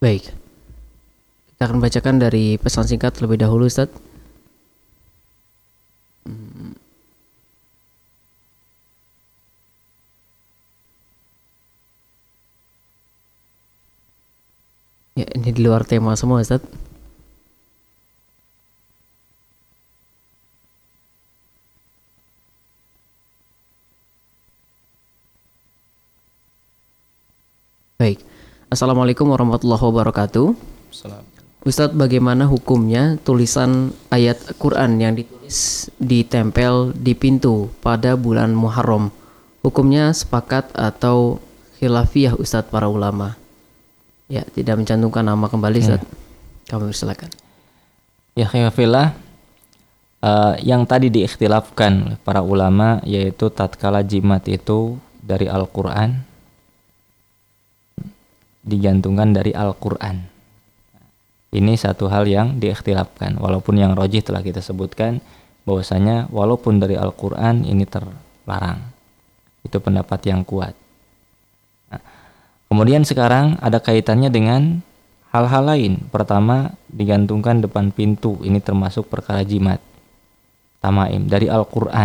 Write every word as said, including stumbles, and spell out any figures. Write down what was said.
Baik, kita akan bacakan dari pesan singkat terlebih dahulu, Ustaz. Hmm. Ya, ini di luar tema semua, Ustaz. Baik. Assalamualaikum warahmatullahi wabarakatuh. Salam. Ustadz, bagaimana hukumnya tulisan ayat Quran yang ditulis ditempel di pintu pada bulan Muharram? Hukumnya sepakat atau khilafiyah Ustadz para ulama? Ya, tidak mencantumkan nama kembali, Ustadz. Ya. Kami persilakan. Ya khilafillah, uh, yang tadi diikhtilafkan oleh para ulama yaitu tatkala jimat itu dari Al-Quran, digantungkan dari Al-Quran. Ini satu hal yang diikhtilafkan, walaupun yang rajih telah kita sebutkan bahwasanya walaupun dari Al-Quran ini terlarang. Itu pendapat yang kuat. Nah, kemudian sekarang ada kaitannya dengan hal-hal lain. Pertama, digantungkan depan pintu, ini termasuk perkara jimat, tamaim dari Al-Quran.